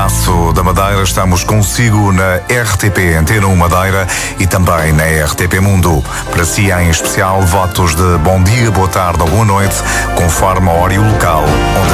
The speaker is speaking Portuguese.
Passo da Madeira. Estamos consigo na RTP Antena 1 Madeira e também na RTP Mundo. Para si, em especial, votos de bom dia, boa tarde ou boa noite, conforme a hora e o local onde